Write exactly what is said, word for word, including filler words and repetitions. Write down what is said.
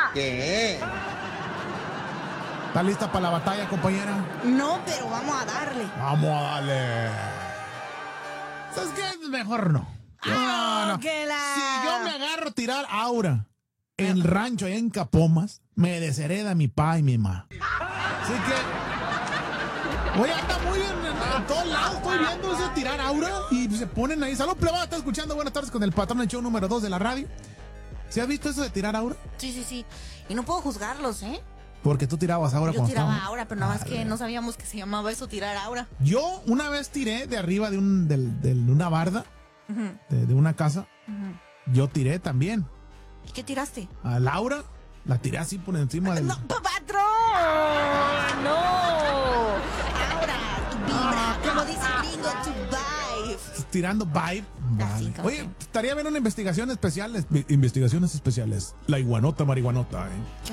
¿Qué? ¿Está lista para la batalla, compañera? No, pero vamos a darle. Vamos a darle. ¿Sabes qué? Mejor no. No, no. que la- Si yo me agarro a tirar aura en el rancho allá en Capomas, me deshereda mi pa y mi ma. Así que... Oye, anda muy en, en, en todos lados. Estoy viendo ese tirar aura y se ponen ahí. Salud, plebada, está escuchando Buenas Tardes con el patrón del show número dos de la radio. ¿Se has visto eso de tirar aura? Sí, sí, sí. Y no puedo juzgarlos, ¿eh? Porque tú tirabas aura Yo cuando tiraba estábamos- aura, pero nada más Ah, que no sabíamos que se llamaba eso, tirar aura. Yo una vez tiré de arriba de, un, del- del- de una barda, de, de una casa. Yo tiré también. ¿Y qué tiraste? A Laura, la tiré así por encima del... ¡No, pa- patrón! ¡No! Aura, vibra, como dice gringo, to vibe. Tirando vibe. Así Vale. como Oye, que- estaría bien una investigación especial, investigaciones especiales. La iguanota marihuanota, ¿eh?